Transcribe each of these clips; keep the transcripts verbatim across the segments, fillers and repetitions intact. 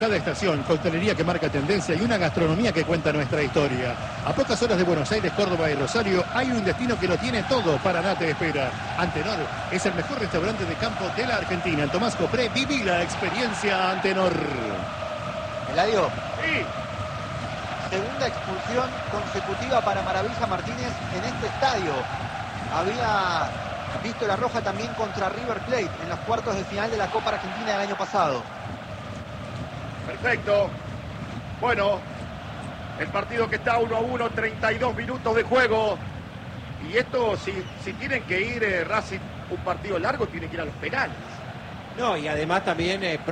Cada estación, coctelería que marca tendencia y una gastronomía que cuenta nuestra historia. A pocas horas de Buenos Aires, Córdoba y Rosario hay un destino que lo tiene todo. Paraná te espera. Antenor es el mejor restaurante de campo de la Argentina. En Tomás Copré, viví la experiencia Antenor. Eladio. Sí. Segunda expulsión consecutiva para Maravilla Martínez en este estadio. Había visto la roja también contra River Plate en los cuartos de final de la Copa Argentina del año pasado. Perfecto. Bueno, el partido que está uno a uno, treinta y dos minutos de juego. Y esto, si, si tienen que ir eh, Racing un partido largo, tienen que ir a los penales. No, y además también eh,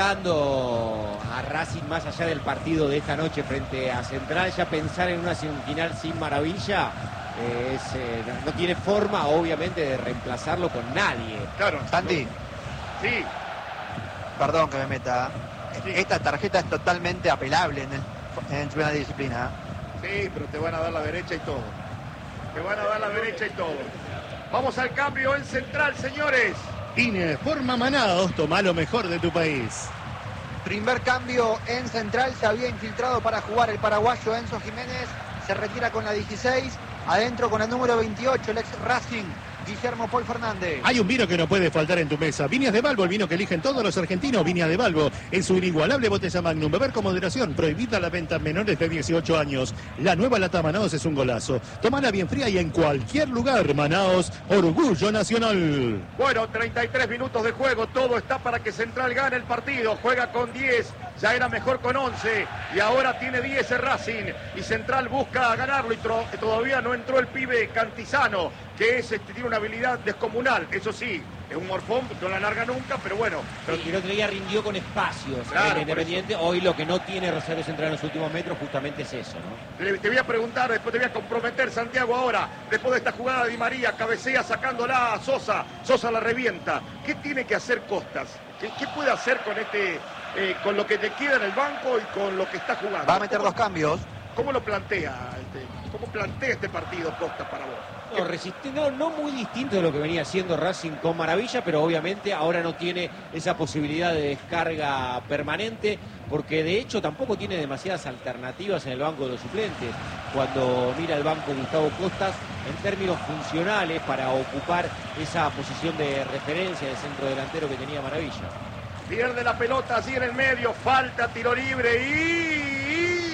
proyectando a Racing más allá del partido de esta noche frente a Central, ya pensar en una semifinal sin Maravilla eh, es, eh, no tiene forma, obviamente, de reemplazarlo con nadie. Claro. Santi. Sí. Perdón que me meta. Sí. Esta tarjeta es totalmente apelable en, el, en primera disciplina. Sí, pero te van a dar la derecha y todo. Te van a dar la derecha y todo. Vamos al cambio en Central, señores. Informa Manaos, toma lo mejor de tu país. Primer cambio en Central, se había infiltrado para jugar el paraguayo Enzo Jiménez. Se retira con la dieciséis. Adentro con el número veintiocho, el ex Racing, Guillermo Paul Fernández. Hay un vino que no puede faltar en tu mesa. Viñas de Balbo, el vino que eligen todos los argentinos. Viñas de Balbo, en su inigualable botella Magnum. Beber con moderación, prohibida la venta a menores de dieciocho años. La nueva lata Manaos es un golazo. Tómala bien fría y en cualquier lugar. Manaos, orgullo nacional. Bueno, treinta y tres minutos de juego. Todo está para que Central gane el partido. Juega con diez. Ya era mejor con once. Y ahora tiene diez el Racing. Y Central busca ganarlo. Y todavía no entró el pibe Cantizano, que es, este, tiene una habilidad descomunal. Eso sí, es un morfón, no la larga nunca, pero bueno. Pero... Y el otro día rindió con espacios Claro, en Independiente. Hoy lo que no tiene Rosario Central en los últimos metros justamente es eso, ¿no? Te voy a preguntar, después te voy a comprometer, Santiago, ahora, después de esta jugada de Di María, cabecea sacándola a Sosa. Sosa la revienta. ¿Qué tiene que hacer Costas? ¿Qué, qué puede hacer con este, eh, con lo que te queda en el banco y con lo que está jugando? Va a meter ¿Cómo, dos cambios. ¿Cómo lo plantea? Este, ¿Cómo plantea este partido Costas para vos? No, resiste, no, no muy distinto de lo que venía haciendo Racing con Maravilla, pero obviamente ahora no tiene esa posibilidad de descarga permanente, porque de hecho tampoco tiene demasiadas alternativas en el banco de los suplentes. Cuando mira el banco Gustavo Costas, en términos funcionales, para ocupar esa posición de referencia de centro delantero que tenía Maravilla. Pierde la pelota así en el medio, falta, tiro libre y...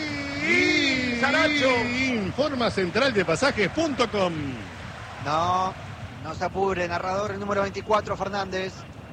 y... Saracho. Informa central de pasajes punto com. No, no se apure, narrador, el número veinticuatro, Fernández.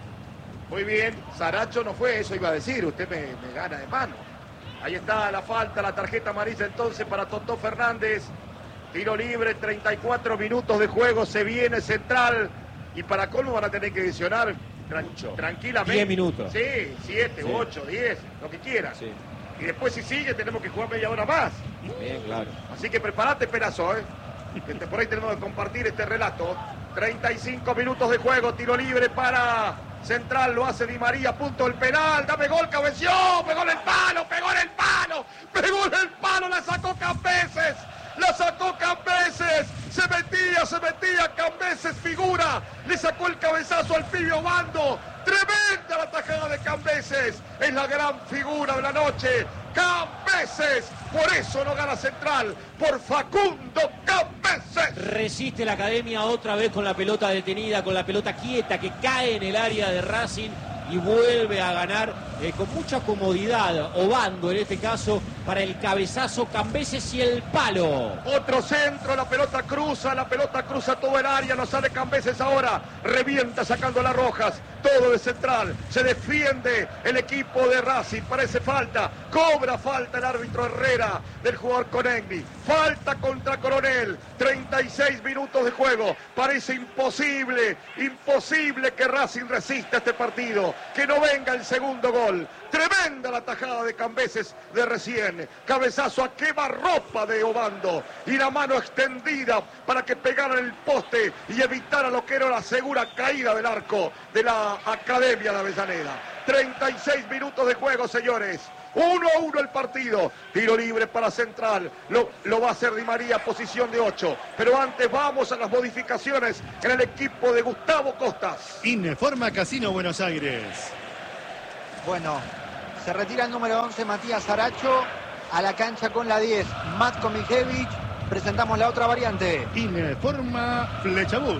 Muy bien, Saracho no fue, eso iba a decir, usted me, me gana de mano. Ahí está la falta, la tarjeta amarilla entonces para Totó Fernández. Tiro libre, treinta y cuatro minutos de juego, se viene Central. Y para colmo van a tener que adicionar tran- tranquilamente. diez minutos. Sí, siete, Sí. ocho, diez, lo que quieras. Sí. Y después si sigue tenemos que jugar media hora más. Bien, claro. Así que prepárate, Perazo, ¿eh? Que te- por ahí tenemos que compartir este relato. treinta y cinco minutos de juego, tiro libre para Central, lo hace Di María, punto el penal, dame gol, cabeció, pegó en el palo, pegó en el palo, pegó en el palo, la sacó Cambeses, la sacó Cambeses, se metía, se metía, Cambeses figura, le sacó el cabezazo al pibe Obando, tremenda la tajada de Cambeses, es la gran figura de la noche, Cambeses, por eso no gana Central, por Facundo Cambeses. Resiste la Academia otra vez con la pelota detenida, con la pelota quieta que cae en el área de Racing y vuelve a ganar eh, con mucha comodidad, Obando en este caso, para el cabezazo, Cambeses y el palo. Otro centro, la pelota cruza, la pelota cruza todo el área, no sale Cambeses ahora, revienta sacando las rojas, todo de Central, se defiende el equipo de Racing, parece falta, cobra falta el árbitro Herrera del jugador Conegni, falta contra Coronel, treinta y seis minutos de juego, parece imposible, imposible que Racing resista este partido, que no venga el segundo gol. Tremenda la tajada de Cambeses de recién. Cabezazo a quemarropa de Obando. Y la mano extendida para que pegara en el poste y evitara lo que era la segura caída del arco de la Academia de Avellaneda. treinta y seis minutos de juego, señores. uno a uno el partido. Tiro libre para Central. Lo, lo va a hacer Di María, posición de ocho. Pero antes vamos a las modificaciones en el equipo de Gustavo Costas. Informa Casino Buenos Aires. Bueno, Se retira el número once, Matías Aracho. A la cancha con la diez, Matko Miljevic. Presentamos la otra variante. Informa Flechabús.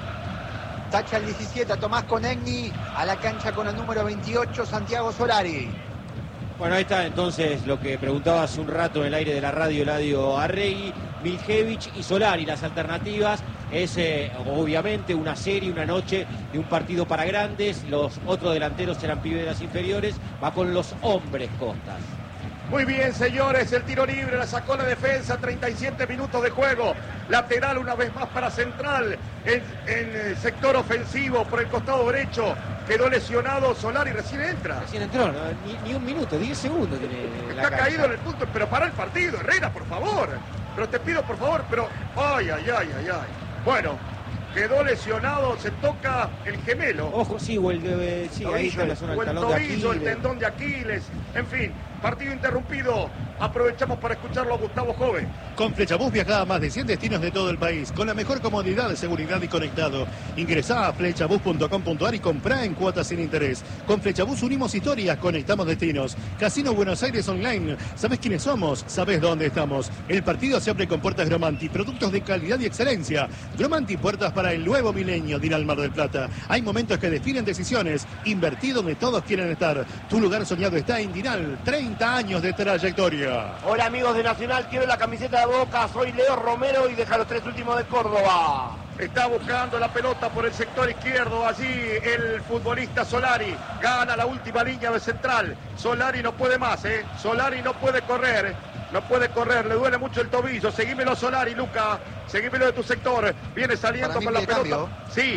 Tacha el diecisiete, Tomás Conegni. A la cancha con el número veintiocho, Santiago Solari. Bueno, ahí está entonces lo que preguntaba hace un rato en el aire de la radio Eladio Arregui. Miljevic y Solari, las alternativas. Es eh, obviamente una serie, una noche de un partido para grandes. Los otros delanteros eran pibes de las inferiores. Va con los hombres Costas. Muy bien, señores, el tiro libre, la sacó la defensa, treinta y siete minutos de juego. Lateral una vez más para Central, en, en el sector ofensivo, por el costado derecho. Quedó lesionado Solari, recién entra. Recién entró, ¿no? ni, ni un minuto, diez segundos tiene la Está cancha. caído en el punto, pero para el partido, Herrera, por favor. Pero te pido, por favor, pero... Ay, ay, ay, ay, ay. Bueno, quedó lesionado, se toca el gemelo. Ojo, sí, o el, eh, sí, ahí está en la zona o del el talón de tobillo, el Aquiles. tendón de Aquiles, en fin, partido interrumpido. Aprovechamos para escucharlo a Gustavo Joven. Con Flechabús viaja a más de cien destinos de todo el país, con la mejor comodidad de seguridad y conectado. Ingresá a flechabús punto com punto ar y comprá en cuotas sin interés. Con Flechabús unimos historias, conectamos destinos. Casino Buenos Aires Online. ¿Sabés quiénes somos? ¿Sabés dónde estamos? El partido se abre con puertas Gromanti, productos de calidad y excelencia. Gromanti, puertas para el nuevo milenio, dirá el Mar del Plata. Hay momentos que definen decisiones. Invertí donde todos quieren estar. Tu lugar soñado está en Dinal. treinta años de trayectoria. Hola amigos de Nacional, quiero la camiseta de Boca, soy Leo Romero y deja los tres últimos de Córdoba. Está buscando la pelota por el sector izquierdo, allí el futbolista Solari, gana la última línea de Central. Solari no puede más, ¿eh? Solari no puede correr, no puede correr, le duele mucho el tobillo. Seguímelo Solari, Luca, seguímelo de tu sector, viene saliendo Para mí con la pide pelota. cambio. Sí,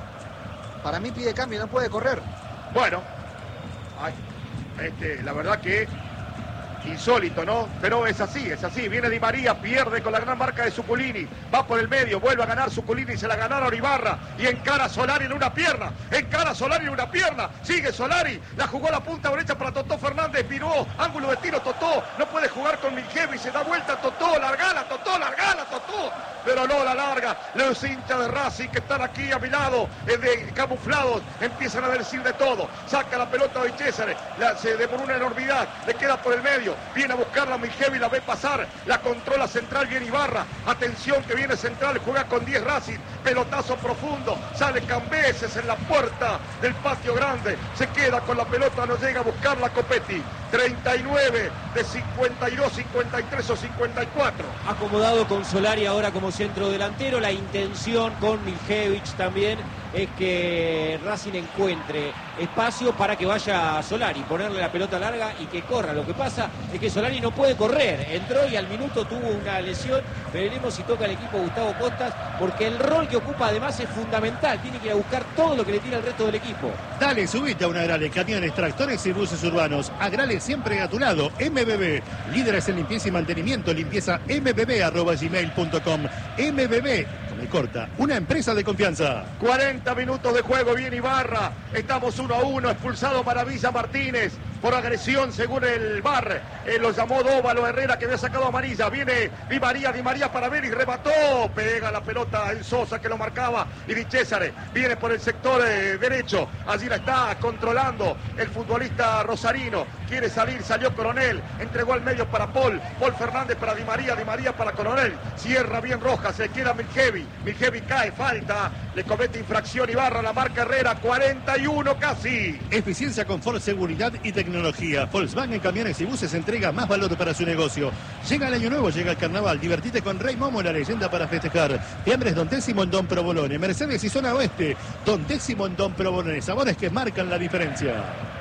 Para mí pide cambio, no puede correr. bueno, ay, este, la verdad que insólito, ¿no? Pero es así, es así. Viene Di María, pierde con la gran marca de Zuculini. Va por el medio, vuelve a ganar Zuculini, se la ganaron Ibarra. Y encara Solari en una pierna. Encara Solari en una pierna. Sigue Solari. La jugó a la punta derecha para Totó Fernández. Viró, ángulo de tiro, Totó. No puede jugar con Miljevic. Se da vuelta Totó. Largala, Totó, largala, Totó. Pero no la larga. Los hinchas de Racing que están aquí a mi lado, eh, de camuflados, empiezan a decir de todo. Saca la pelota de César. La, se demoró una enormidad. Le queda por el medio. Viene a buscarla Miljevic, la ve pasar, la controla Central, viene Ibarra, atención que viene Central, juega con diez Racing, pelotazo profundo, sale Cambeses en la puerta del patio grande, se queda con la pelota, no llega a buscarla Copetti, treinta y nueve de cincuenta y dos, cincuenta y tres o cincuenta y cuatro. Acomodado con Solari ahora como centro delantero, la intención con Miljevic también es que Racing encuentre espacio para que vaya Solari, ponerle la pelota larga y que corra. Lo que pasa es que Solari no puede correr, entró y al minuto tuvo una lesión. Veremos si toca el equipo Gustavo Costas, porque el rol que ocupa además es fundamental, tiene que ir a buscar todo lo que le tira el resto del equipo. Dale, subite a una Agrale, camiones, tractores y buses urbanos. Agrale siempre a tu lado. M B B, líderes en limpieza y mantenimiento, limpieza m b b arroba gmail punto com. M B B, me corta, una empresa de confianza. cuarenta minutos de juego, viene Ibarra, estamos uno a uno, expulsado Maravilla Martínez por agresión según el V A R, eh, lo llamó Dóvalo Herrera que había sacado amarilla, viene Di María, Di María para ver y remató, pega la pelota en Sosa que lo marcaba y Di Césare, viene por el sector eh, derecho, allí la está controlando el futbolista rosarino, quiere salir, salió Coronel, entregó al medio para Paul, Paul Fernández para Di María, Di María para Coronel, cierra bien Rojas, se queda Miljevic, Miljevic cae, falta, le comete infracción Ibarra, la marca Herrera, cuarenta y uno casi. Eficiencia, confort, seguridad y tecnología. Volkswagen Camiones y Buses entrega más valor para su negocio. Llega el año nuevo, llega el carnaval. Divertite con Rey Momo, la leyenda para festejar. Fiambres Don Tésimo en Don Provolone. Mercedes y Zona Oeste. Don Tésimo en Don Provolone. Sabores que marcan la diferencia.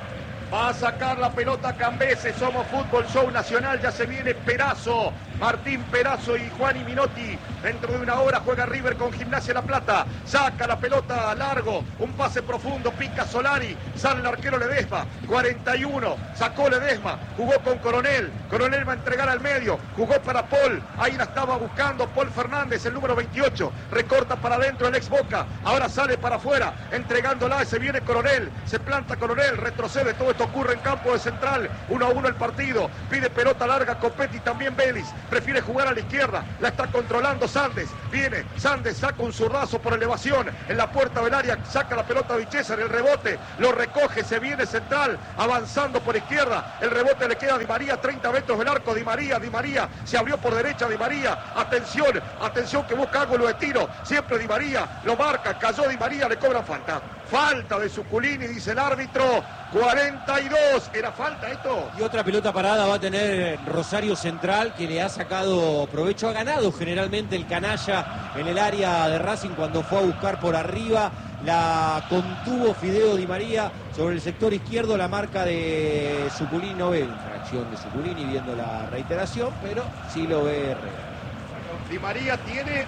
Va a sacar la pelota Cambeses, somos Fútbol Show Nacional, ya se viene Perazo, Martín Perazo y Juan Minotti. Dentro de una hora juega River con Gimnasia La Plata, saca la pelota largo, un pase profundo, pica Solari, sale el arquero Ledesma, cuarenta y uno, sacó Ledesma, jugó con Coronel, Coronel va a entregar al medio, jugó para Paul, ahí la estaba buscando Paul Fernández, el número veintiocho, recorta para adentro el ex Boca, ahora sale para afuera, entregándola, se viene Coronel, se planta Coronel, retrocede, todo esto ocurre en campo de Central, uno a uno el partido, pide pelota larga Copetti, también Vélez, prefiere jugar a la izquierda, la está controlando Sandes, viene, Sandes saca un zurdazo por elevación, en la puerta del área, saca la pelota de César, el rebote, lo recoge, se viene central, avanzando por izquierda, el rebote le queda a Di María, treinta metros del arco, Di María, Di María, se abrió por derecha Di María, atención, atención que busca ángulo de tiro, siempre Di María, lo marca, cayó Di María, le cobran falta, falta de Zuculini, dice el árbitro, cuarenta y dos, ¿era falta esto? Y otra pelota parada va a tener Rosario Central, que le ha sacado provecho, ha ganado generalmente el canalla en el área de Racing cuando fue a buscar por arriba, la contuvo Fideo Di María sobre el sector izquierdo, la marca de Zuculini no ve infracción de Zuculini viendo la reiteración, pero sí lo ve Herrera. Di María tiene,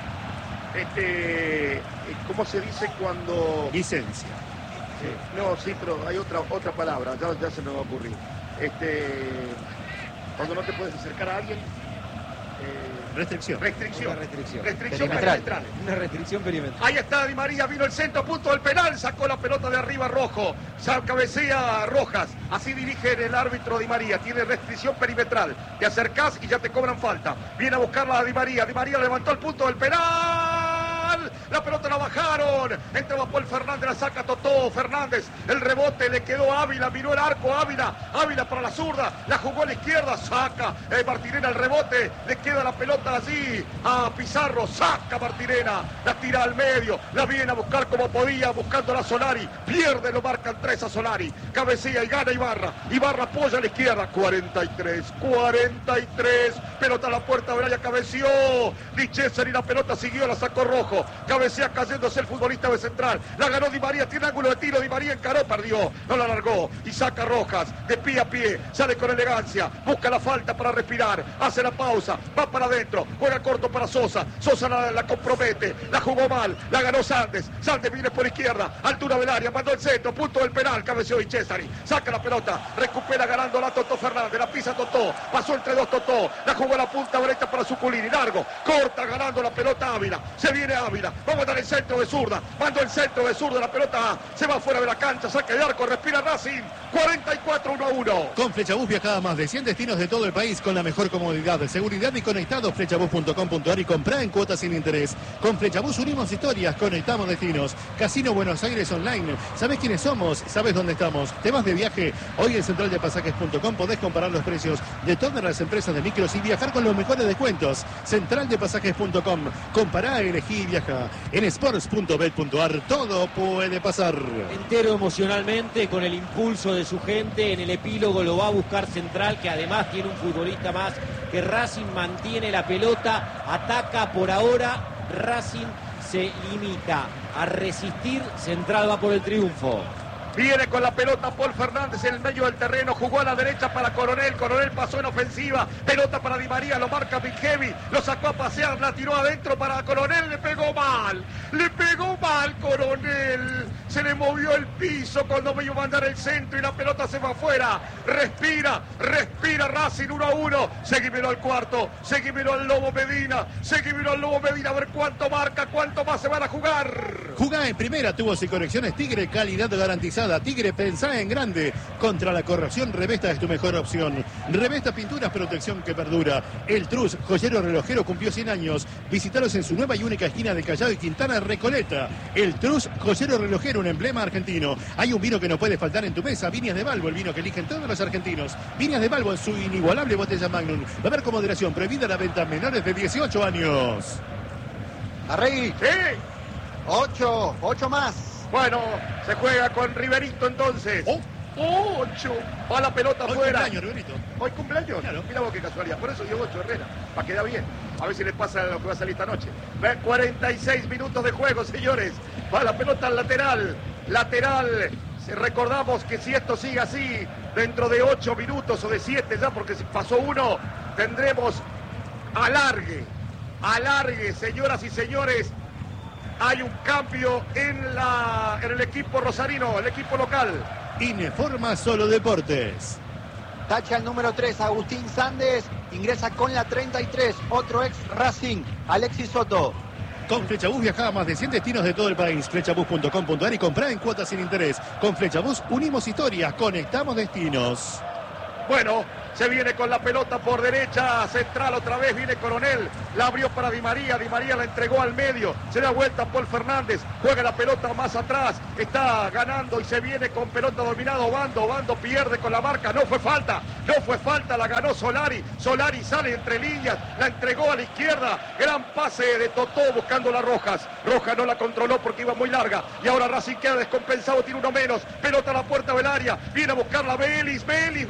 este, ¿cómo se dice cuando...? Licencia. Sí. No, sí, pero hay otra otra palabra, ya, ya se me va a ocurrir. Este, cuando no te puedes acercar a alguien... Eh, restricción. Restricción. Una restricción. Restricción Perimetral. perimetral. Una restricción perimetral. Ahí está Di María, vino el centro, punto del penal, sacó la pelota de arriba Rojo, cabecea Rojas, así dirige el árbitro Di María, tiene restricción perimetral, te acercás y ya te cobran falta, viene a buscarla a Di María, Di María levantó el punto del penal, la pelota la bajaron, entraba Paul Fernández, la saca Totó Fernández, el rebote le quedó a Ávila, miró el arco Ávila, Ávila para la zurda, la jugó a la izquierda, saca eh, Martirena el rebote, le queda la pelota allí a Pizarro, saca Martirena, la tira al medio, la viene a buscar como podía, buscando a Solari, pierde, lo marcan tres a Solari, cabecea y gana Ibarra, Ibarra apoya a la izquierda, cuarenta y tres, cuarenta y tres, pelota a la puerta, Braya cabeció, Di César y la pelota siguió, la sacó Rojo, cabecea cayéndose el futbolista de Central, la ganó Di María, tiene ángulo de tiro, Di María encaró, perdió, no la largó, y saca Rojas, de pie a pie, sale con elegancia, busca la falta para respirar, hace la pausa, va para adentro, juega corto para Sosa, Sosa la, la compromete, la jugó mal, la ganó Sandes, Sandes viene por izquierda, altura del área, mandó el centro, punto del penal, cabeció y Cesari, saca la pelota, recupera ganando la Totó Fernández, la pisa Totó, pasó entre dos Totó, la jugó a la punta derecha para Zuculini, largo, corta ganando la pelota Ávila, se viene Ávila, vamos a dar el centro de zurda, mandó el centro de zurda, la pelota se va fuera de la cancha, saque de arco, respira Racing, cuarenta y cuatro, uno a uno. Con Flechabús viaja a más de cien destinos de todo el país con la mejor comodidad, seguridad y conectados. Flechabús punto com punto ar y comprá en cuotas sin interés. Con Flechabús unimos historias, conectamos destinos. Casino Buenos Aires Online. ¿Sabés quiénes somos? ¿Sabés dónde estamos? ¿Te vas de viaje? Hoy en central de pasajes punto com podés comparar los precios de todas las empresas de micros y viajar con los mejores descuentos. central de pasajes punto com. Compará, elegí y viaja. En sports punto bet punto ar todo puede pasar. Entero emocionalmente, con el impulso de su gente, en el epílogo lo va a buscar Central, que además tiene un futbolista más, que Racing mantiene la pelota, ataca por ahora, Racing se limita a resistir, Central va por el triunfo. Viene con la pelota Paul Fernández en el medio del terreno, jugó a la derecha para Coronel, Coronel pasó en ofensiva, pelota para Di María, lo marca Bighevi, lo sacó a pasear, la tiró adentro para Coronel, le pegó mal, le pegó mal Coronel, se le movió el piso cuando me iba a mandar el centro y la pelota se va afuera, respira, respira Racing uno a uno, seguimelo al cuarto, seguimelo al Lobo Medina, seguimelo al Lobo Medina, a ver cuánto marca, cuánto más se van a jugar. Jugá en primera, tubos y conexiones Tigre, calidad garantizada. Tigre, pensá en grande. Contra la corrosión, Revesta es tu mejor opción. Revesta Pinturas, protección que perdura. El Trus, joyero relojero, cumplió cien años. Visítalos en su nueva y única esquina de Callao y Quintana, Recoleta. El Trus, joyero relojero, un emblema argentino. Hay un vino que no puede faltar en tu mesa. Viñas de Balbo, el vino que eligen todos los argentinos. Viñas de Balbo en su inigualable botella Magnum. Va a haber con moderación, prohibida la venta a menores de dieciocho años. Arregui. Sí. Ocho, ocho más. Bueno, se juega con Riverito entonces. Oh. Ocho. Va la pelota Hoy afuera. cumpleaños, Riverito. Hoy cumpleaños. Claro. Mira vos qué casualidad. Por eso dio ocho Herrera. Para quedar bien. A ver si les pasa lo que va a salir esta noche. Ve, cuarenta y seis minutos de juego, señores. Va la pelota al lateral. Lateral. Recordamos que si esto sigue así, dentro de ocho minutos o de siete ya, porque si pasó uno, tendremos alargue. Alargue, señoras y señores. Hay un cambio en, la, en el equipo rosarino, el equipo local. Ineforma Solo Deportes. Tacha el número tres, Agustín Sandes. Ingresa con la treinta y tres. Otro ex Racing, Alexis Soto. Con Flechabús viaja a más de cien destinos de todo el país. Flechabús punto com punto ar y comprá en cuotas sin interés. Con Flechabús unimos historias, conectamos destinos. Bueno, se viene con la pelota por derecha, central otra vez, viene Coronel, la abrió para Di María, Di María la entregó al medio, se da vuelta Paul Fernández, juega la pelota más atrás, está ganando y se viene con pelota dominada, Obando, Obando pierde con la marca, no fue falta, no fue falta, la ganó Solari, Solari sale entre líneas, la entregó a la izquierda, gran pase de Totó buscando las Rojas, Rojas no la controló porque iba muy larga, y ahora Racing queda descompensado, tiene uno menos, pelota a la puerta del área, viene a buscarla Vélez, Vélez,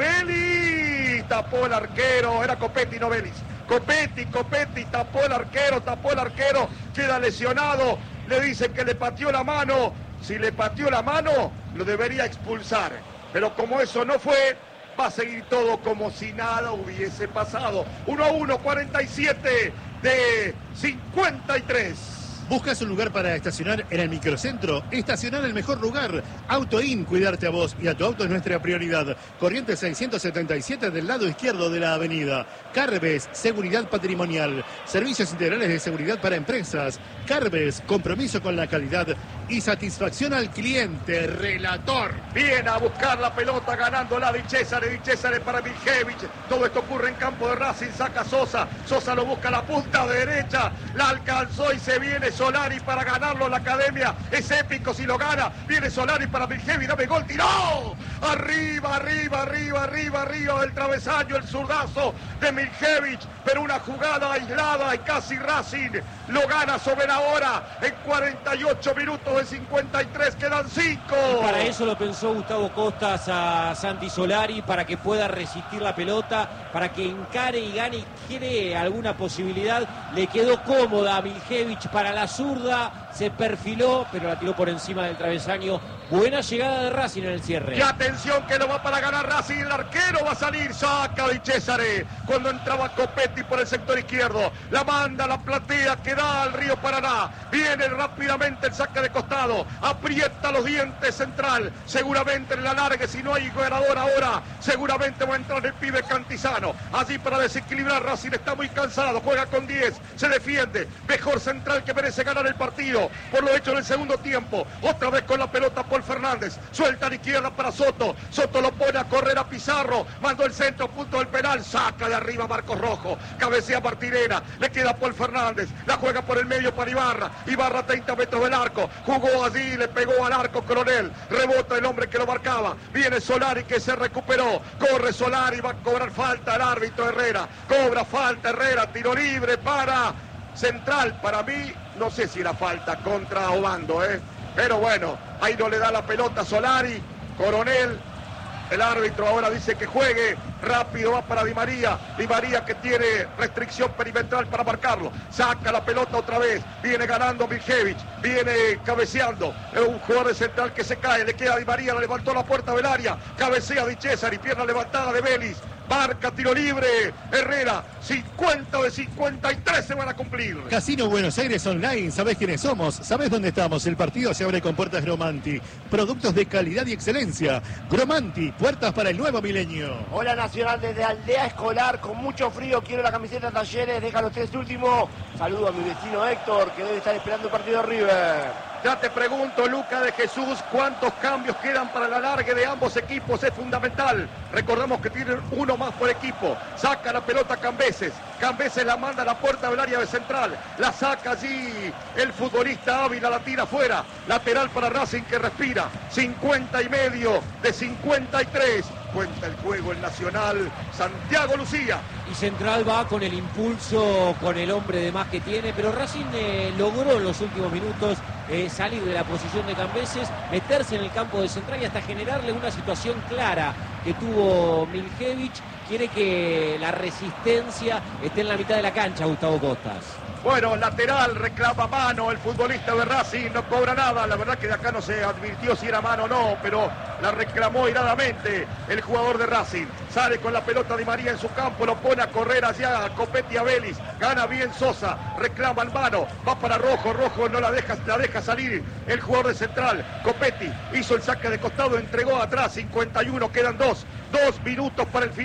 Vélez, tapó el arquero, era Copetti, no Vélez, Copetti, Copetti, tapó el arquero, tapó el arquero, queda lesionado, le dicen que le pateó la mano, si le pateó la mano, lo debería expulsar, pero como eso no fue, va a seguir todo como si nada hubiese pasado, uno a uno, cuarenta y siete de cincuenta y tres. ¿Buscas un lugar para estacionar en el microcentro? Estacionar en el mejor lugar. AutoIn, cuidarte a vos y a tu auto es nuestra prioridad. Corrientes seiscientos setenta y siete del lado izquierdo de la avenida. Carves, seguridad patrimonial. Servicios integrales de seguridad para empresas. Carves, compromiso con la calidad y satisfacción al cliente. Relator. Viene a buscar la pelota ganándola Di Cesare, Di Cesare para Miljevic. Todo esto ocurre en campo de Racing, saca Sosa. Sosa lo busca a la punta derecha. La alcanzó y se viene Solari para ganarlo la academia. Es épico si lo gana. Viene Solari para Miljevic. Dame gol, tiró. Arriba, arriba, arriba, arriba, arriba del travesaño. El zurdazo de Miljevic. Pero una jugada aislada y casi Racing lo gana sobre la hora. En cuarenta y ocho minutos de cincuenta y tres quedan cinco. Y para eso lo pensó Gustavo Costas a Santi Solari, para que pueda resistir la pelota, para que encare y gane y quiere alguna posibilidad. Le quedó cómoda a Miljevic para la zurda, se perfiló, pero la tiró por encima del travesaño. Buena llegada de Racing en el cierre. Y atención que lo va para ganar Racing, el arquero va a salir, saca Di Cesare. Cuando entraba Copetti por el sector izquierdo, la manda, la platea, que da al Río Paraná. Viene rápidamente el saque de costado, aprieta los dientes central. Seguramente en la larga, si no hay ganador ahora, seguramente va a entrar el pibe Cantizano. Allí para desequilibrar, Racing está muy cansado, juega con diez, se defiende. Mejor central que merece ganar el partido, por lo hecho en el segundo tiempo. Otra vez con la pelota Paul Fernández, suelta a la izquierda para Soto, Soto lo pone a correr a Pizarro, mandó el centro, punto del penal, saca de arriba Marcos Rojo, cabecea Martinera, le queda Paul Fernández, la juega por el medio para Ibarra, Ibarra a treinta metros del arco, jugó allí, le pegó al arco Coronel, rebota el hombre que lo marcaba, viene Solari que se recuperó, corre Solari, va a cobrar falta el árbitro Herrera, cobra falta Herrera, tiro libre para Central, para mí, no sé si era falta contra Obando, eh pero bueno, ahí no le da la pelota Solari, Coronel, el árbitro ahora dice que juegue, rápido va para Di María, Di María que tiene restricción perimetral para marcarlo, saca la pelota otra vez, viene ganando Miljevic, viene cabeceando, es un jugador de Central que se cae, le queda a Di María, la levantó la puerta del área, cabecea Di Cesare y pierna levantada de Vélez. Marca tiro libre, Herrera, cincuenta de cincuenta y tres se van a cumplir. Casino Buenos Aires Online, ¿sabés quiénes somos? ¿Sabés dónde estamos? El partido se abre con puertas Gromanti. Productos de calidad y excelencia. Gromanti, puertas para el nuevo milenio. Hola Nacional desde Aldea Escolar, con mucho frío, quiero la camiseta Talleres, deja los tres últimos. Saludo a mi vecino Héctor, que debe estar esperando el partido de River. Ya te pregunto, Luca de Jesús, ¿cuántos cambios quedan para la largue de ambos equipos? Es fundamental. Recordamos que tienen uno más por equipo. Saca la pelota Cambeses. Cambeses la manda a la puerta del área de Central. La saca allí el futbolista Ávila, la tira afuera. Lateral para Racing que respira. cincuenta y medio de cincuenta y tres. Cuenta el juego el Nacional, Santiago Lucía. Y Central va con el impulso, con el hombre de más que tiene, pero Racing eh, logró en los últimos minutos eh, salir de la posición de Cambeses, meterse en el campo de Central y hasta generarle una situación clara que tuvo Miljevic. Quiere que la resistencia esté en la mitad de la cancha, Gustavo Costas. Bueno, lateral, reclama mano el futbolista de Racing, no cobra nada, la verdad que de acá no se advirtió si era mano o no, pero la reclamó iradamente el jugador de Racing. Sale con la pelota Di María en su campo, lo pone a correr allá a Copetti, a Vélez, gana bien Sosa, reclama el mano, va para Rojo, Rojo no la deja, la deja salir el jugador de Central, Copetti hizo el saque de costado, entregó atrás, cincuenta y uno, quedan dos, dos minutos para el final.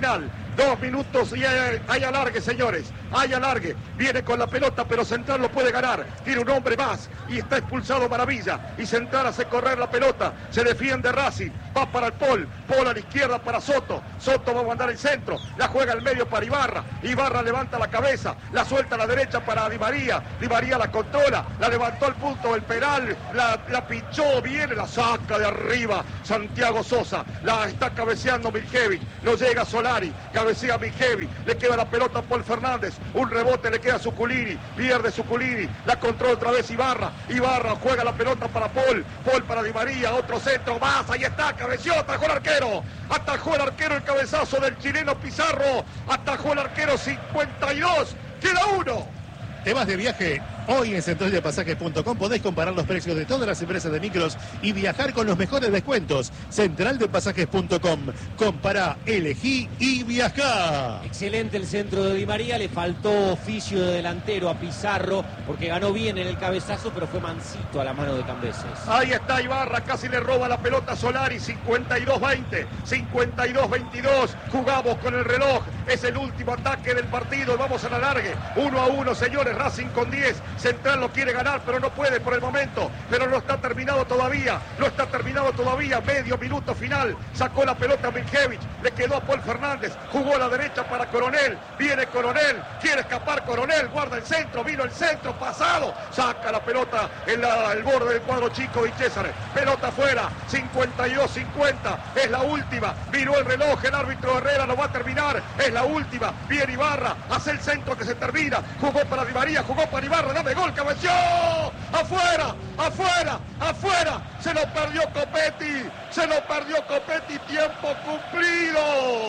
Dos minutos y hay, hay alargue, señores. Hay alargue. Viene con la pelota, pero Central lo puede ganar. Tiene un hombre más y está expulsado Maravilla. Y Central hace correr la pelota. Se defiende Racing. Va para el Pol. Pol a la izquierda para Soto. Soto va a mandar el centro. La juega al medio para Ibarra. Ibarra levanta la cabeza. La suelta a la derecha para Di María. Di María la controla. La levantó al punto del penal. La, la pinchó. Viene, la saca de arriba. Santiago Sosa. La está cabeceando Miljevic. No llega Solari. Cabecea Miljevic. Le queda la pelota a Paul Fernández. Un rebote le queda a Suculini. Pierde Suculini. La controla otra vez Ibarra. Ibarra juega la pelota para Paul. Paul para Di María. Otro centro más. Ahí está. Cabeció. Atajó el arquero. Atajó el arquero el cabezazo del chileno Pizarro. Atajó el arquero cincuenta y dos. Queda uno. ¿Te vas de viaje? Hoy en central de pasajes punto com podés comparar los precios de todas las empresas de micros y viajar con los mejores descuentos. central de pasajes punto com. Compará, elegí y viajá. Excelente el centro de Di María, le faltó oficio de delantero a Pizarro porque ganó bien en el cabezazo, pero fue mansito a la mano de Cambeses. Ahí está Ibarra, casi le roba la pelota a Solari. Cincuenta y dos veinte, cincuenta y dos veintidós. Jugamos con el reloj, es el último ataque del partido. Vamos a la largue, uno a uno, señores. Racing con diez. Central lo quiere ganar, pero no puede por el momento. Pero no está terminado todavía. No está terminado todavía. Medio minuto final. Sacó la pelota a Miljevic. Le quedó a Paul Fernández. Jugó a la derecha para Coronel. Viene Coronel. Quiere escapar Coronel. Guarda el centro. Vino el centro pasado. Saca la pelota en la, el borde del cuadro chico y César. Pelota afuera. cincuenta y dos cincuenta. Es la última. Miró el reloj. El árbitro Herrera lo va a terminar. Es la última. Viene Ibarra. Hace el centro que se termina. Jugó para Di María. Jugó para Ibarra. Dame gol, cabeció, afuera, afuera, afuera, se lo perdió Copetti, se lo perdió Copetti, tiempo cumplido,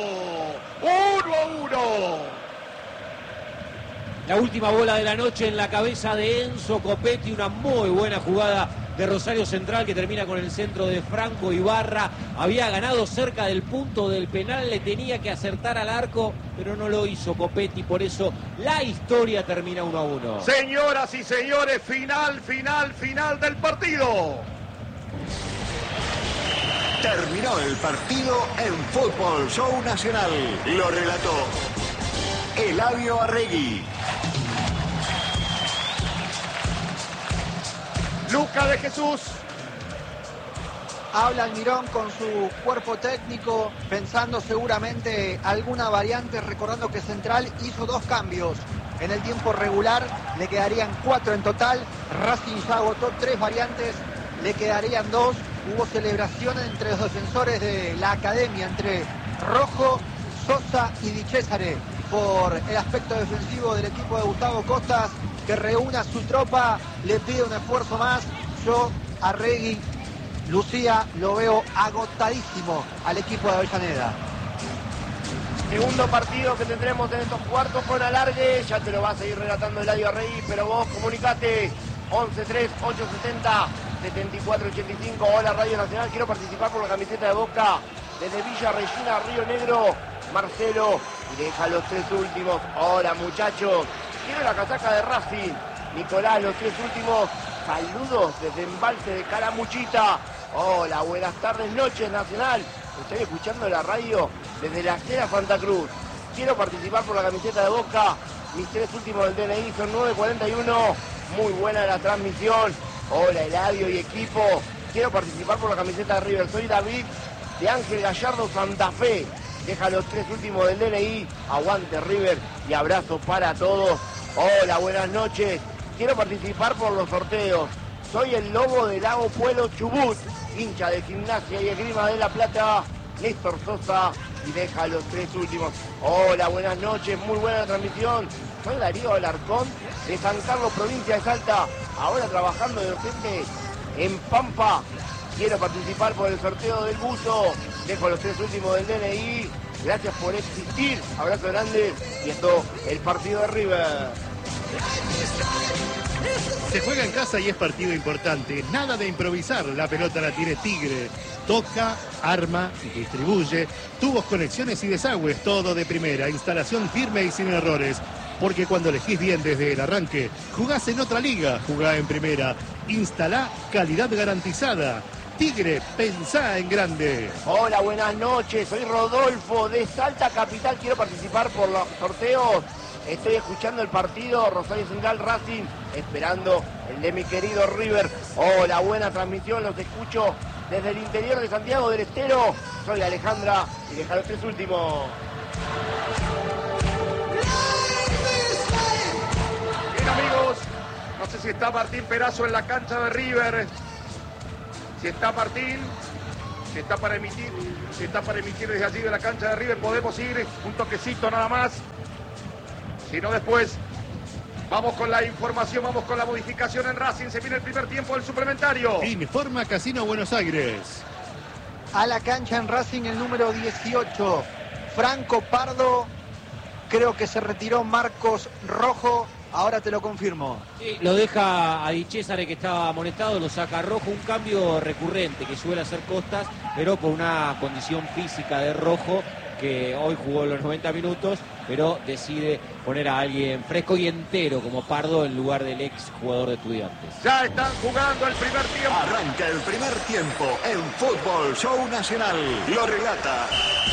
uno a uno. La última bola de la noche en la cabeza de Enzo Copetti, una muy buena jugada de Rosario Central que termina con el centro de Franco Ibarra. Había ganado cerca del punto del penal, le tenía que acertar al arco, pero no lo hizo Copetti, por eso la historia termina uno a uno. Señoras y señores, final, final, final del partido. Terminó el partido en Fútbol Show Nacional. Lo relató Eladio Arregui. Luca de Jesús. Habla Almirón con su cuerpo técnico, pensando seguramente alguna variante, recordando que Central hizo dos cambios. En el tiempo regular le quedarían cuatro en total. Racing ya agotó tres variantes, le quedarían dos. Hubo celebración entre los defensores de la academia, entre Rojo, Sosa y Di Cesare, por el aspecto defensivo del equipo de Gustavo Costas, que reúna a su tropa, le pide un esfuerzo más. Yo, Arregui, Lucía, lo veo agotadísimo al equipo de Avellaneda. Segundo partido que tendremos en estos cuartos con alargue, ya te lo va a seguir relatando Eladio Arregui, pero vos comunicate once tres ocho setenta setenta y cuatro ochenta y cinco. Hola Radio Nacional, quiero participar por la camiseta de Boca desde Villa Regina, Río Negro. Marcelo, y deja los tres últimos. Hola muchachos, quiero la casaca de Racing. Nicolás, los tres últimos. Saludos desde Embalse de Calamuchita. Hola, buenas tardes, noches Nacional. Estoy escuchando la radio desde la Acera Santa Cruz. Quiero participar por la camiseta de Boca. Mis tres últimos del D N I son nueve cuarenta y uno. Muy buena la transmisión. Hola Eladio y equipo. Quiero participar por la camiseta de River. Soy David de Ángel Gallardo Santa Fe. Deja los tres últimos del D N I. Aguante River y abrazo para todos. Hola, buenas noches. Quiero participar por los sorteos. Soy el Lobo del Lago Pueblo Chubut, hincha de Gimnasia y Esgrima de La Plata. Néstor Sosa y deja los tres últimos. Hola, buenas noches. Muy buena transmisión. Soy Darío Alarcón de San Carlos, provincia de Salta. Ahora trabajando de docente en Pampa. Quiero participar por el sorteo del buzo. Dejo los tres últimos del D N I. Gracias por existir. Abrazo grande. Y esto, el partido de River. Se juega en casa y es partido importante. Nada de improvisar. La pelota la tiene Tigre. Toca, arma, distribuye. Tubos, conexiones y desagües. Todo de primera. Instalación firme y sin errores. Porque cuando elegís bien desde el arranque, jugás en otra liga. Jugá en primera. Instalá calidad garantizada. Tigre, pensá en grande. Hola, buenas noches. Soy Rodolfo de Salta Capital. Quiero participar por los sorteos. Estoy escuchando el partido Rosario Central Racing, esperando el de mi querido River. Hola, buena transmisión. Los escucho desde el interior de Santiago del Estero. Soy Alejandra y deja los tres últimos. Bien, amigos. No sé si está Martín Perazo en la cancha de River. Si está Martín, si está para emitir, si está para emitir desde allí de la cancha de River, podemos ir un toquecito nada más. Si no, después vamos con la información, vamos con la modificación en Racing. Se viene el primer tiempo del suplementario. Informa Casino Buenos Aires. A la cancha en Racing el número dieciocho, Franco Pardo. Creo que se retiró Marcos Rojo. Ahora te lo confirmo. Sí, lo deja a Di Cesare, que estaba amonestado, lo saca Rojo. Un cambio recurrente que suele hacer Costas, pero por una condición física de Rojo, que hoy jugó los noventa minutos, pero decide poner a alguien fresco y entero como Pardo en lugar del ex jugador de Estudiantes. Ya están jugando el primer tiempo. Arranca el primer tiempo en Fútbol Show Nacional. Lo relata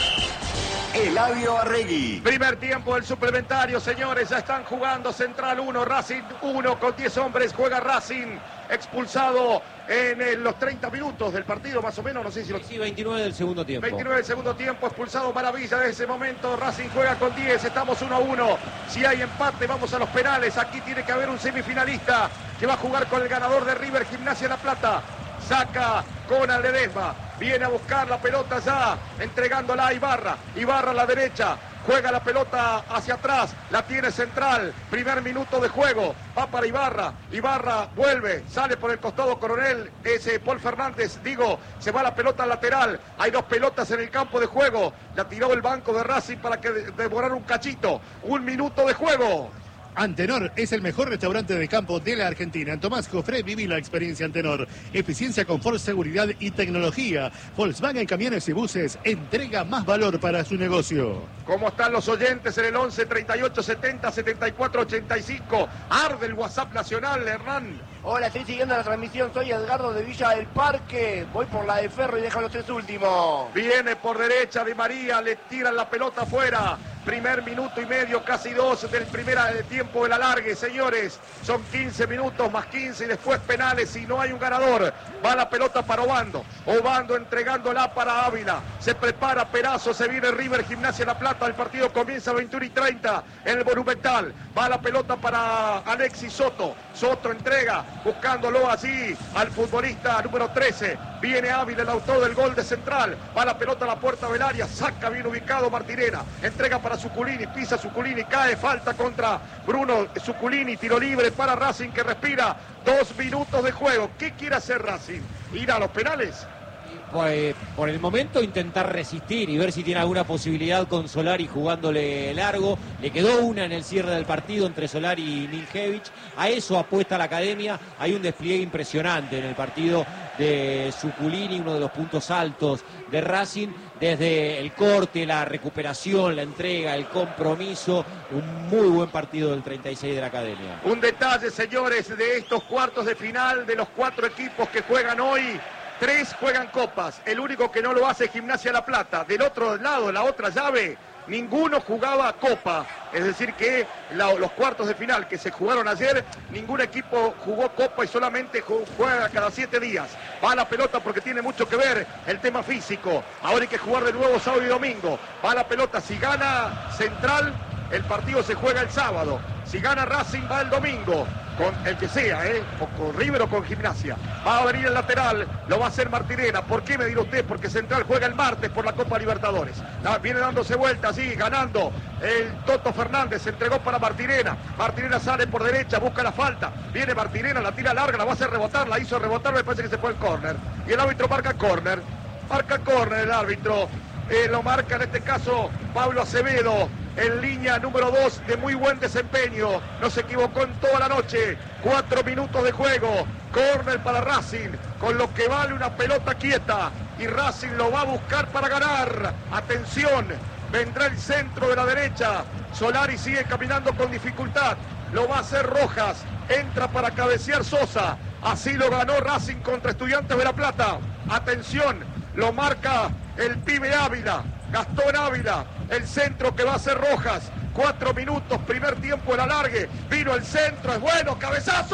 Eladio Arregui. Primer tiempo del suplementario, señores. Ya están jugando. Central uno, Racing uno con diez hombres. Juega Racing. Expulsado en el, los treinta minutos del partido, más o menos. No sé si lo... Sí, veintinueve del segundo tiempo. veintinueve del segundo tiempo. Expulsado Maravilla desde ese momento. Racing juega con diez. Estamos uno a uno. Si hay empate, vamos a los penales. Aquí tiene que haber un semifinalista que va a jugar con el ganador de River, Gimnasia La Plata. Saca con Ledesma. Viene a buscar la pelota ya, entregándola a Ibarra. Ibarra a la derecha. Juega la pelota hacia atrás, la tiene Central, primer minuto de juego, va para Ibarra, Ibarra vuelve, sale por el costado Coronel, ese Paul Fernández, digo, se va la pelota lateral, hay dos pelotas en el campo de juego, la tiró el banco de Racing para que devorara un cachito, un minuto de juego. Antenor es el mejor restaurante de campo de la Argentina. En Tomás Jofré viví la experiencia Antenor. Eficiencia, confort, seguridad y tecnología. Volkswagen Camiones y Buses entrega más valor para su negocio. ¿Cómo están los oyentes en el once, treinta y ocho, setenta, setenta y cuatro, ochenta y cinco? Arde el WhatsApp nacional, Hernán. Hola, estoy siguiendo la transmisión. Soy Edgardo de Villa del Parque. Voy por la de Ferro y dejo los tres últimos. Viene por derecha Di María, le tiran la pelota afuera. Primer minuto y medio, casi dos del primer tiempo del alargue, señores. Son quince minutos más quince y después penales y no hay un ganador. Va la pelota para Obando. Obando entregándola para Ávila. Se prepara Perazo, se viene River, Gimnasia La Plata. El partido comienza a veintiuno y treinta en el Monumental. Va la pelota para Alexis Soto. Soto entrega, buscándolo así al futbolista número trece. Viene Ávila, el autor del gol de Central. Va la pelota a la puerta del área. Saca bien ubicado Martirena. Entrega para Zuculini, pisa Zuculini, cae, falta contra Bruno Zuculini, tiro libre para Racing que respira. Dos minutos de juego. ¿Qué quiere hacer Racing? ¿Ir a los penales? Pues, por el momento intentar resistir y ver si tiene alguna posibilidad con Solari jugándole largo. Le quedó una en el cierre del partido entre Solari y Miljevich. A eso apuesta la academia. Hay un despliegue impresionante en el partido de Zuculini, uno de los puntos altos de Racing. Desde el corte, la recuperación, la entrega, el compromiso. Un muy buen partido del treinta y seis de la academia. Un detalle, señores, de estos cuartos de final de los cuatro equipos que juegan hoy. Tres juegan copas, el único que no lo hace es Gimnasia La Plata. Del otro lado, la otra llave, ninguno jugaba copa. Es decir que la, los cuartos de final que se jugaron ayer, ningún equipo jugó copa y solamente juega cada siete días. Va la pelota porque tiene mucho que ver el tema físico. Ahora hay que jugar de nuevo sábado y domingo. Va la pelota, si gana Central, el partido se juega el sábado. Si gana Racing va el domingo, con el que sea, ¿eh? O con River o con Gimnasia. Va a venir el lateral, lo va a hacer Martirena. ¿Por qué me dirá usted? Porque Central juega el martes por la Copa Libertadores. La, viene dándose vueltas, sí, ganando. El Toto Fernández se entregó para Martirena. Martirena sale por derecha, busca la falta. Viene Martirena, la tira larga, la va a hacer rebotar, la hizo rebotar, me parece que se fue el córner. Y el árbitro marca córner. Marca córner el árbitro. Eh, lo marca en este caso Pablo Acevedo, en línea número dos de muy buen desempeño, no se equivocó en toda la noche. Cuatro minutos de juego, córner para Racing, con lo que vale una pelota quieta, y Racing lo va a buscar para ganar. Atención, vendrá el centro de la derecha, Solari sigue caminando con dificultad, lo va a hacer Rojas, entra para cabecear Sosa. Así lo ganó Racing contra Estudiantes de La Plata. Atención, lo marca el pibe Ávila, Gastón Ávila, el centro que va a hacer Rojas. Cuatro minutos, primer tiempo el alargue. Vino el centro, es bueno, cabezazo.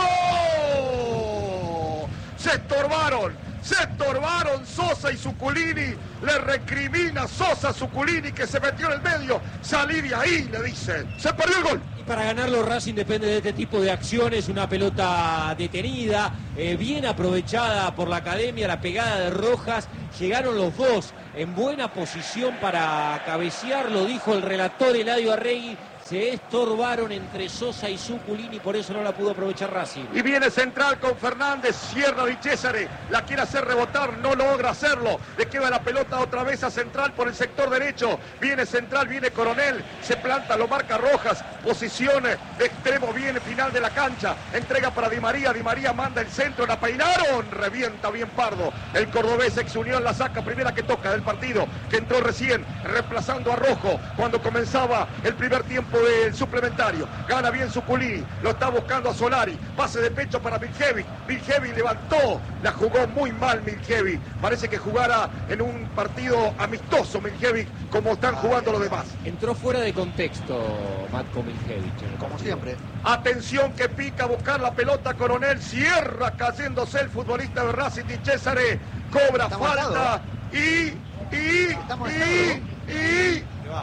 Se estorbaron, se estorbaron Sosa y Zuculini. Le recrimina Sosa a Zuculini que se metió en el medio. Salí de ahí, le dice. Se perdió el gol. Para ganarlo Racing depende de este tipo de acciones, una pelota detenida, eh, bien aprovechada por la academia, la pegada de Rojas, llegaron los dos en buena posición para cabecear, lo dijo el relator Eladio Arregui, se estorbaron entre Sosa y Zuculini, por eso no la pudo aprovechar Racing. Y viene central con Fernández, cierra Di Cesare, la quiere hacer rebotar, no logra hacerlo, le queda la pelota otra vez a central por el sector derecho, viene central, viene Coronel, se planta, lo marca Rojas, posición de extremo, viene final de la cancha, entrega para Di María, Di María manda el centro, la peinaron, revienta bien Pardo, el cordobés ex Unión la saca, primera que toca del partido, que entró recién, reemplazando a Rojo, cuando comenzaba el primer tiempo del suplementario, gana bien Zuculini, lo está buscando a Solari, pase de pecho para Miljevic, Miljevic levantó, la jugó muy mal Miljevic, parece que jugara en un partido amistoso Miljevic, como están jugando los demás. Entró fuera de contexto Matko Miljevic. Como siempre. Atención que pica a buscar la pelota Coronel, cierra cayéndose el futbolista de Racing Di Cesare, cobra Estamos falta y, y, Estamos y, y,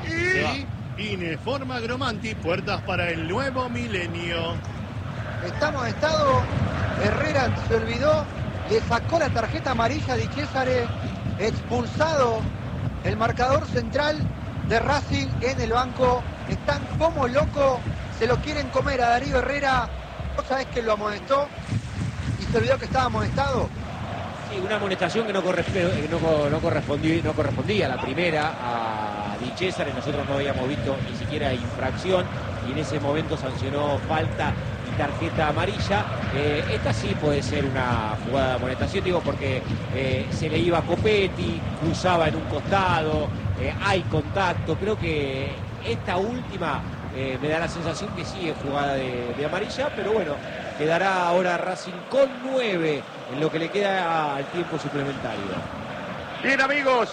y, y, Ineforma Gromanti, puertas para el nuevo milenio. Estamos en estado, Herrera se olvidó, le sacó la tarjeta amarilla a Di Cesare, expulsado el marcador central de Racing en el banco. Están como locos, se lo quieren comer a Darío Herrera. ¿Vos sabés que lo amonestó y se olvidó que estaba amonestado? Sí, una amonestación que no, corresp- no, no, correspondía, no correspondía a la primera, a Di Cesare. Nosotros no habíamos visto ni siquiera infracción y en ese momento sancionó falta y tarjeta amarilla. Eh, esta sí puede ser una jugada de amonestación, digo, porque eh, se le iba a Copetti, cruzaba en un costado, eh, hay contacto. Creo que esta última eh, me da la sensación que sí es jugada de, de amarilla, pero bueno, quedará ahora Racing con nueve en lo que le queda al tiempo suplementario. Bien amigos,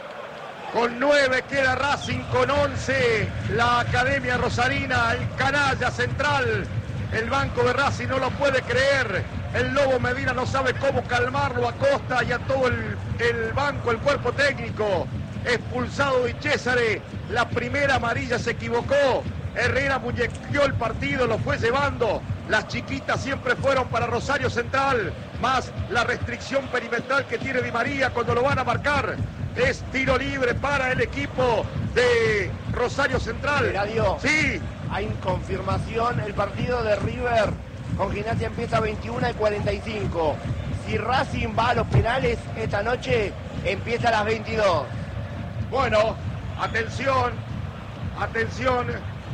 con nueve queda Racing, con once la Academia Rosarina, el canalla central, el banco de Racing no lo puede creer, el Lobo Medina no sabe cómo calmarlo a Costa y a todo el, el banco, el cuerpo técnico. Expulsado Di Cesare, la primera amarilla se equivocó, Herrera muñequeó el partido, lo fue llevando, las chiquitas siempre fueron para Rosario Central, más la restricción perimetral que tiene Di María cuando lo van a marcar. Es tiro libre para el equipo de Rosario Central. Eladio, sí, hay confirmación, el partido de River con Gimnasia empieza a veintiuna y cuarenta y cinco. Si Racing va a los penales esta noche, empieza a las veintidós. bueno, atención, atención,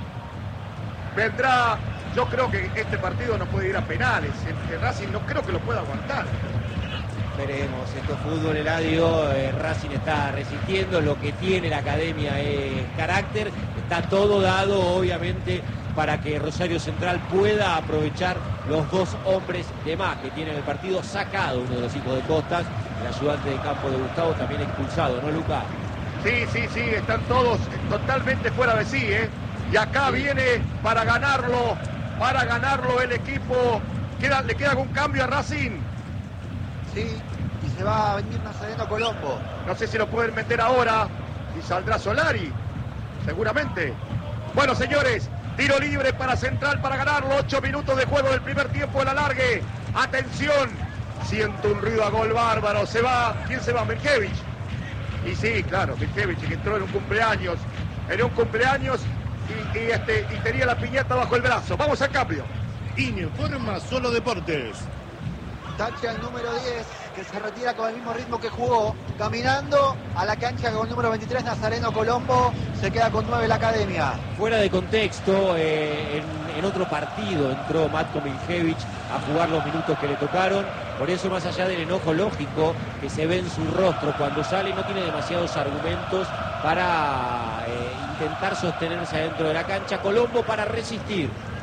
vendrá, yo creo que este partido no puede ir a penales, el, el Racing no creo que lo pueda aguantar. Veremos, esto es fútbol, Eladio, eh, Racing está resistiendo, lo que tiene la academia es carácter, está todo dado obviamente para que Rosario Central pueda aprovechar los dos hombres de más que tiene el partido, sacado uno de los hijos de Costas, el ayudante de campo de Gustavo también expulsado, ¿no, Luca? Sí, sí, sí, están todos totalmente fuera de sí, ¿eh? Y acá viene para ganarlo, para ganarlo el equipo, ¿Queda, ¿le queda algún cambio a Racing? Sí, y se va a venir Nazareno Colombo. No sé si lo pueden meter ahora y saldrá Solari, seguramente. Bueno, señores, tiro libre para Central para ganarlo. Ocho minutos de juego del primer tiempo del alargue. Atención, siento un ruido a gol bárbaro. Se va, ¿quién se va? Miljevic. Y sí, claro, Miljevic, que entró en un cumpleaños, en un cumpleaños y, y, este, y tenía la piñata bajo el brazo. Vamos al cambio. Informa Solo Deportes. Tache al número diez, que se retira con el mismo ritmo que jugó, caminando a la cancha con el número veintitrés, Nazareno Colombo, se queda con nueve la academia. Fuera de contexto, eh, en, en otro partido entró Matko Miljevic a jugar los minutos que le tocaron, por eso más allá del enojo lógico que se ve en su rostro cuando sale, no tiene demasiados argumentos para eh, intentar sostenerse adentro de la cancha. Colombo para resistir.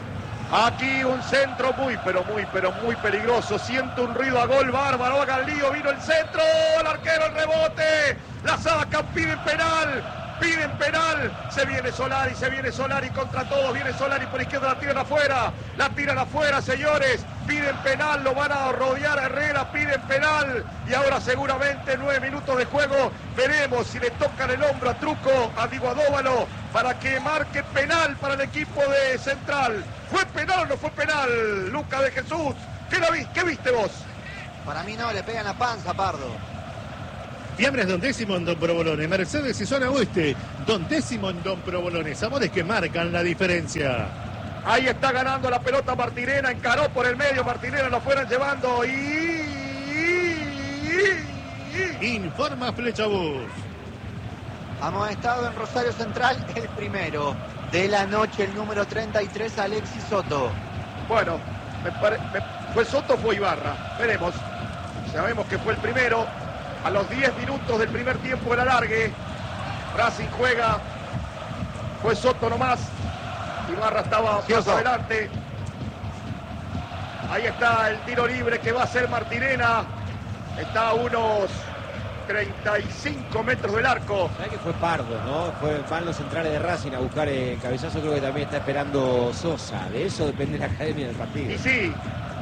Aquí un centro muy, pero muy, pero muy peligroso. Siento un ruido a gol bárbaro. Haga el lío, vino el centro. El arquero, el rebote. La sacan, piden penal. Piden penal, se viene Solari, se viene Solari contra todos, viene Solari por izquierda, la tiran afuera, la tiran afuera, señores, piden penal, lo van a rodear a Herrera, piden penal, y ahora seguramente nueve minutos de juego, veremos si le tocan el hombro a Truco, a Diego Adóvalo, para que marque penal para el equipo de Central. ¿Fue penal o no fue penal, Luca de Jesús? ¿Qué, la vi, qué viste vos? Para mí no, le pegan la panza, Pardo. Fiambres Don Décimo en Don Provolone, Mercedes y Zona Oeste, Don Décimo en Don Provolone, sabores que marcan la diferencia. Ahí está ganando la pelota Martirena, encaró por el medio, Martirena lo fueron llevando y... Informa Flechabús. Amonestado en Rosario Central, el primero de la noche, el número treinta y tres, Alexis Soto. Bueno, me pare... me... ¿fue Soto o fue Ibarra? Veremos. Sabemos que fue el primero. A los diez minutos del primer tiempo del alargue, Racing juega, fue Soto nomás, Ibarra estaba más adelante. Ahí está el tiro libre que va a hacer Martirena, está a unos treinta y cinco metros del arco. ¿Sabés que fue Pardo, no? Fue, van los centrales de Racing a buscar el cabezazo, creo que también está esperando Sosa, de eso depende la academia del partido. Y sí.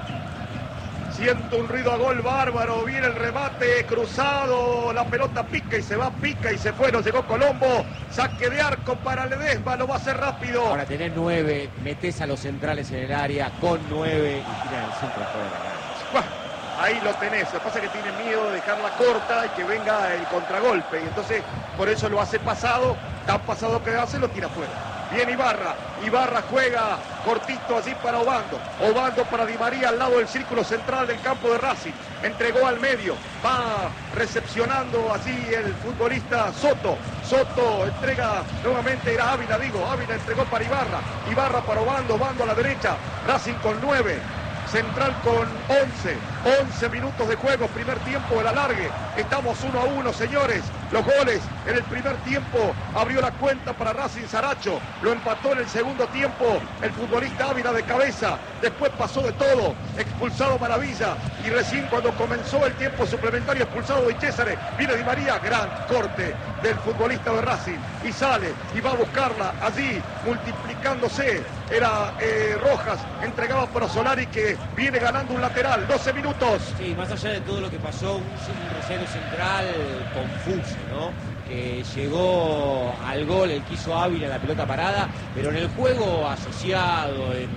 Siento un ruido a gol bárbaro, viene el remate cruzado, la pelota pica y se va, pica y se fue, nos llegó Colombo, saque de arco para Ledesma, lo va a hacer rápido. Ahora tenés nueve, metés a los centrales en el área con nueve y tiran el centro fuera de la cancha. Ahí lo tenés, lo que pasa es que tiene miedo de dejarla corta y que venga el contragolpe, y entonces por eso lo hace pasado, tan pasado que hace, lo tira fuera. Bien Ibarra, Ibarra juega cortito así para Obando, Obando para Di María al lado del círculo central del campo de Racing, entregó al medio, va recepcionando así el futbolista Soto, Soto entrega nuevamente, era Ávila, digo, Ávila entregó para Ibarra, Ibarra para Obando, Obando a la derecha, Racing con nueve, Central con once, once minutos de juego, primer tiempo del alargue, estamos uno a uno, señores, los goles en el primer tiempo, abrió la cuenta para Racing Saracho, lo empató en el segundo tiempo el futbolista Ávila de cabeza, después pasó de todo, expulsado Maravilla, y recién cuando comenzó el tiempo suplementario expulsado de César, viene Di María, gran corte del futbolista de Racing, y sale, y va a buscarla allí, multiplicándose, era eh, Rojas, entregaba para Solari que viene ganando un lateral, doce minutos. Sí, más allá de todo lo que pasó, un, un Rosario Central confuso, ¿no? Que llegó al gol, el quiso Ávila, la pelota parada, pero en el juego asociado, en,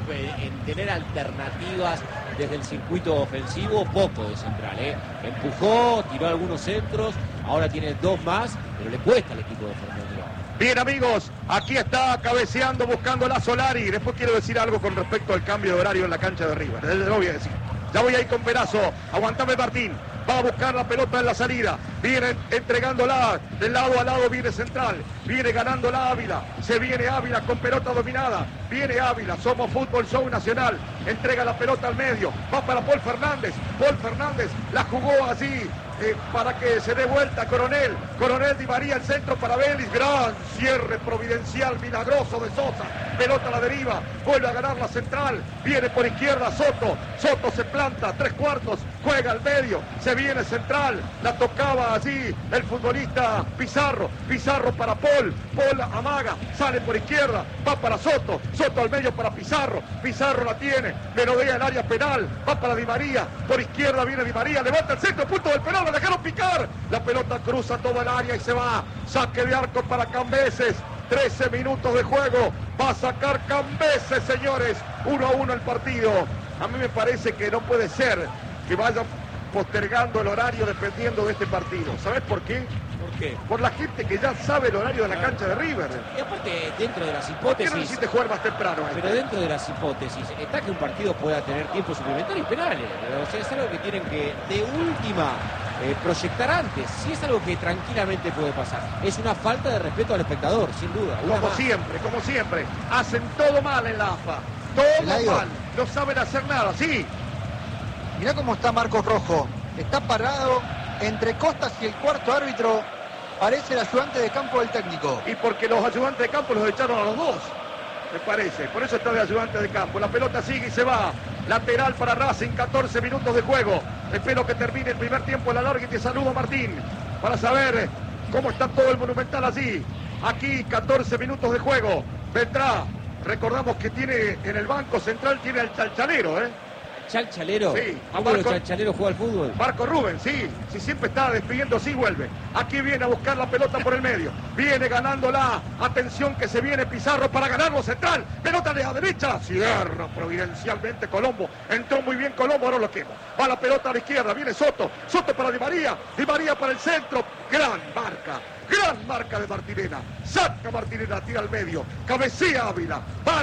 en tener alternativas desde el circuito ofensivo, poco de Central, ¿eh? Empujó, tiró algunos centros, ahora tiene dos más, pero le cuesta al equipo de Fernando. Bien amigos, aquí está cabeceando, buscando la Solari. Después quiero decir algo con respecto al cambio de horario en la cancha de River. Lo voy a decir. Ya voy a ir con Perazo. Aguantame Martín. Va a buscar la pelota en la salida. Viene entregándola. De lado a lado viene Central. Viene ganando la Ávila. Se viene Ávila con pelota dominada. Viene Ávila. Somos Fútbol Show Nacional. Entrega la pelota al medio. Va para Paul Fernández. Paul Fernández la jugó así. Eh, para que se dé vuelta Coronel, Coronel Di María, el centro para Vélez, gran cierre providencial, milagroso de Sosa, pelota a la deriva, vuelve a ganar la Central, viene por izquierda Soto, Soto se planta, tres cuartos, juega al medio, se viene Central, la tocaba allí el futbolista Pizarro, Pizarro para Paul, Paul amaga, sale por izquierda, va para Soto, Soto al medio para Pizarro, Pizarro la tiene, melodea el área penal, va para Di María, por izquierda viene Di María, levanta el centro, punto del penal, la dejaron picar, la pelota cruza toda el área y se va, saque de arco para Cambeses, trece minutos de juego, va a sacar Cambeses, señores, uno a uno el partido. A mí me parece que no puede ser que vaya postergando el horario dependiendo de este partido. ¿Sabes por qué? ¿Por qué? Por la gente que ya sabe el horario de la cancha de River. Y aparte, dentro de las ¿Por qué hipótesis... no necesitas jugar más temprano? Pero dentro de las hipótesis, está que un partido pueda tener tiempo suplementario y penales. O sea, es algo que tienen que, de última, eh, proyectar antes. Sí, es algo que tranquilamente puede pasar. Es una falta de respeto al espectador, sin duda. Una Como más. siempre, como siempre. Hacen todo mal en la A F A. Todo Eladio. mal. No saben hacer nada, sí. Mirá cómo está Marcos Rojo. Está parado entre Costas y el cuarto árbitro. Parece el ayudante de campo del técnico. Y porque los ayudantes de campo los echaron a los dos. me parece. Por eso está de ayudante de campo. La pelota sigue y se va. Lateral para Racing, catorce minutos de juego. Espero que termine el primer tiempo de la larga y te saludo, Martín, para saber cómo está todo el Monumental allí. Aquí, catorce minutos de juego. Vendrá. Recordamos que tiene en el banco central, tiene al Chalchalero, ¿eh? ¿Chalchalero? Sí. ¿Cómo los Chalchaleros juega al fútbol? Marco Rubén, sí. Si siempre está despidiendo, sí vuelve. Aquí viene a buscar la pelota por el medio. Viene ganándola. Atención que se viene Pizarro para ganarlo central. Pelota de la derecha. Cierra providencialmente Colombo. Entró muy bien Colombo, ahora lo quema. Va la pelota a la izquierda. Viene Soto. Soto para Di María. Di María para el centro. Gran marca. Gran marca de Martinena. Saca Martinena, tira al medio. Cabecea Ávila. Para